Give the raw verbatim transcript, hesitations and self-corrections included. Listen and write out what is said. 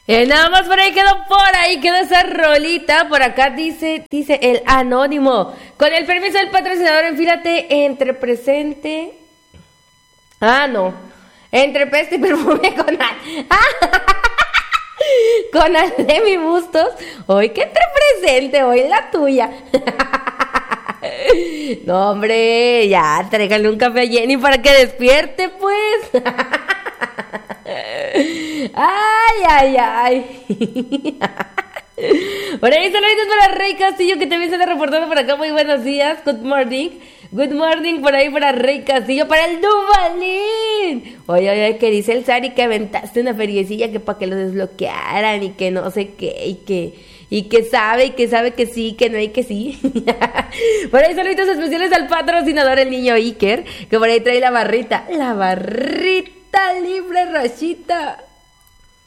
Eh, nada más por ahí quedó, por ahí quedó esa rolita. Por acá dice, dice el anónimo. Con el permiso del patrocinador, enfílate entre presente. Ah, no. Entre peste y perfume con al... con Alemi Bustos. Hoy que entre presente, hoy la tuya. No, hombre, ya, tráigale un café a Jenny para que despierte, pues. Ay, ay, ay. Por ahí saluditos para Rey Castillo, que también se está reportando por acá. Muy buenos días, good morning. Good morning por ahí para Rey Castillo, para el Duvalín. Oye, oye, que dice el Sari que aventaste una feriecilla que para que lo desbloquearan y que no sé qué, y que... Y que sabe, y que sabe que sí, que no hay que sí. Por ahí saluditos especiales al patrocinador, el niño Iker, que por ahí trae la barrita. La barrita libre, Rosita.